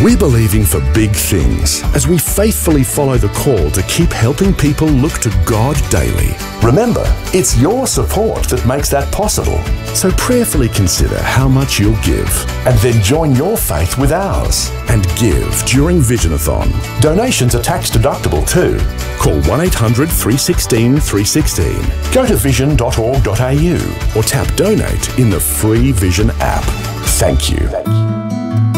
We're believing for big things as we faithfully follow the call to keep helping people look to God daily. Remember, it's your support that makes that possible. So prayerfully consider how much you'll give And then join your faith with ours. and give during Visionathon. Donations are tax deductible too. Call 1-800-316-316 Go to vision.org.au. or tap donate in the free Vision app. Thank you.